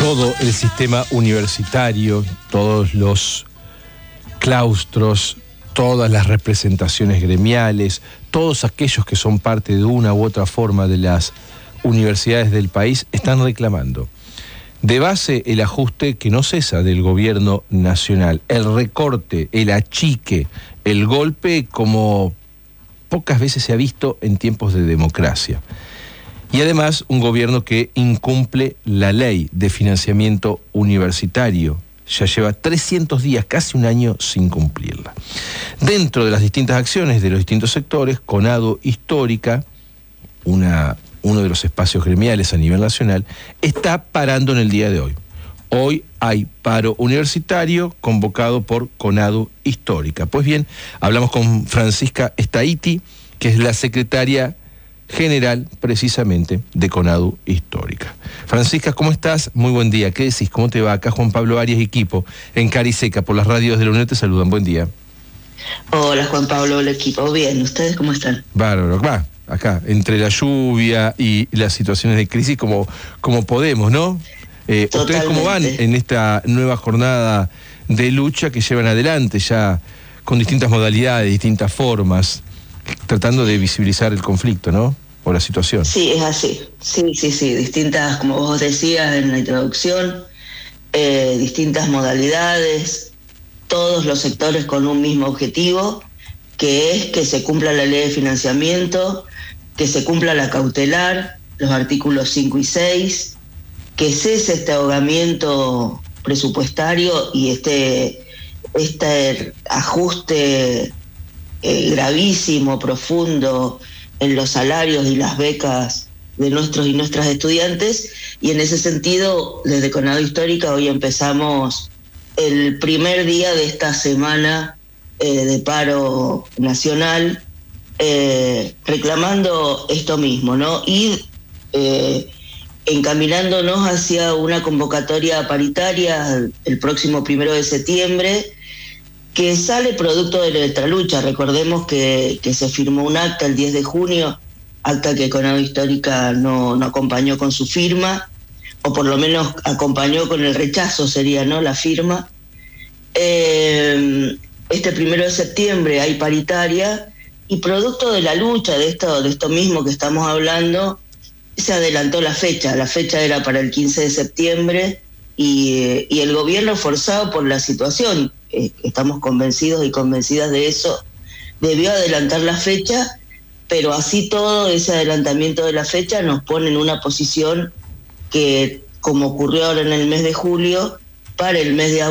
Todo el sistema universitario, todos los claustros, todas las representaciones gremiales, todos aquellos que son parte de una u otra forma de las universidades del país están reclamando de base el ajuste que no cesa del gobierno nacional, el recorte, el achique, el golpe como pocas veces se ha visto en tiempos de democracia. Y además un gobierno que incumple la ley de financiamiento universitario. Ya lleva 300 días, casi un año, sin cumplirla. Dentro de las distintas acciones de los distintos sectores, CONADU Histórica, uno de los espacios gremiales a nivel nacional, está parando en el día de hoy. Hoy hay paro universitario convocado por CONADU Histórica. Pues bien, hablamos con Francisca Estaiti, que es la secretaria general, precisamente, de CONADU Histórica. Francisca, ¿cómo estás? Muy buen día. ¿Qué decís? ¿Cómo te va? Acá Juan Pablo Arias y equipo, en Cariseca, por las radios de la UNED te saludan. Buen día. Hola Juan Pablo, el equipo. Bien, ¿ustedes cómo están? Bárbaro. Va, acá, entre la lluvia y las situaciones de crisis, como podemos, ¿no? ¿Ustedes cómo van en esta nueva jornada de lucha que llevan adelante ya con distintas modalidades, distintas formas, tratando de visibilizar el conflicto, ¿no? O la situación. Sí, es así. Sí. Distintas, como vos decías en la introducción, distintas modalidades, todos los sectores con un mismo objetivo, que es que se cumpla la ley de financiamiento, que se cumpla la cautelar, los artículos 5 y 6, que cese este ahogamiento presupuestario y este ajuste gravísimo, profundo en los salarios y las becas de nuestros y nuestras estudiantes. Y en ese sentido, desde CONADU Histórica hoy empezamos el primer día de esta semana de paro nacional, reclamando esto mismo, ¿no? Y encaminándonos hacia una convocatoria paritaria el próximo 1 de septiembre, que sale producto de nuestra lucha. Recordemos que se firmó un acta el 10 de junio, acta que CONADU Histórica no acompañó con su firma, o por lo menos acompañó con el rechazo, sería, ¿no?, la firma. Este 1 de septiembre hay paritaria, y producto de la lucha de esto mismo que estamos hablando, se adelantó la fecha. La fecha era para el 15 de septiembre, y el gobierno, forzado por la situación, estamos convencidos y convencidas de eso, debió adelantar la fecha, pero así todo ese adelantamiento de la fecha nos pone en una posición que, como ocurrió ahora en el mes de julio, para el mes de